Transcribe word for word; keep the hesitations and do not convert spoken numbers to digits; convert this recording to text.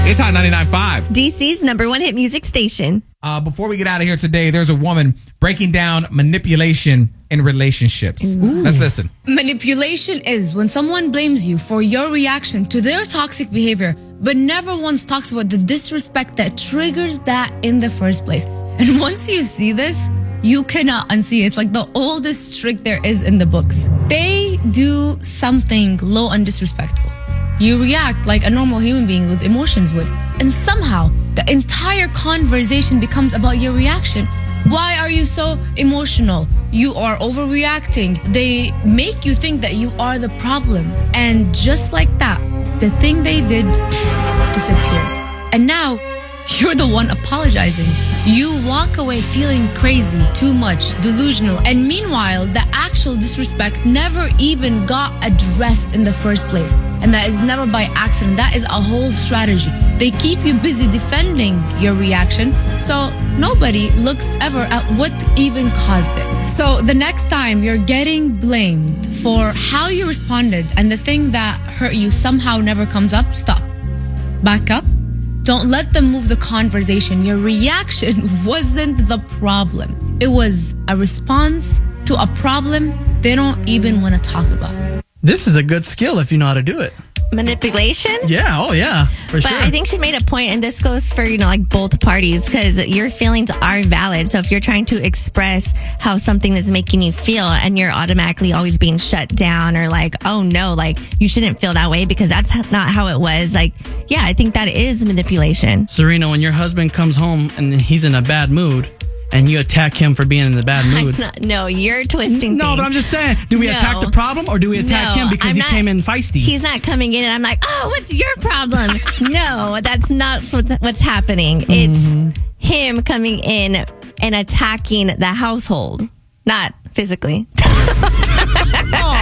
It's Hot ninety-nine point five. D C's number one hit music station. Uh, before we get out of here today, there's a woman breaking down manipulation in relationships. Ooh. Let's listen. Manipulation is when someone blames you for your reaction to their toxic behavior, but never once talks about the disrespect that triggers that in the first place. And once you see this, you cannot unsee it. It's like the oldest trick there is in the books. They do something low and disrespectful. You react like a normal human being with emotions would. And somehow, the entire conversation becomes about your reaction. Why are you so emotional? You are overreacting. They make you think that you are the problem. And just like that, the thing they did disappears. And now, you're the one apologizing. You walk away feeling crazy, too much, delusional, and meanwhile, the actual disrespect never even got addressed in the first place. And that is never by accident. That is a whole strategy. They keep you busy defending your reaction, so nobody looks ever at what even caused it. So the next time you're getting blamed for how you responded and the thing that hurt you somehow never comes up, stop. Back up. Don't let them move the conversation. Your reaction wasn't the problem. It was a response to a problem they don't even want to talk about. This is a good skill if you know how to do it. Manipulation? Yeah, oh yeah, for but sure. I think she made a point, and this goes for, you know, like both parties, because your feelings are valid. So if you're trying to express how something is making you feel and you're automatically always being shut down or like, oh no, like you shouldn't feel that way because that's not how it was. Like, yeah, I think that is manipulation. Serena, when your husband comes home and he's in a bad mood, and you attack him for being in the bad mood. Not, no, you're twisting No, things. but I'm just saying, do we no. attack the problem or do we attack no, him because I'm he not, came in feisty? He's not coming in and I'm like, oh, what's your problem? No, that's not what's, what's happening. Mm-hmm. It's him coming in and attacking the household, not physically.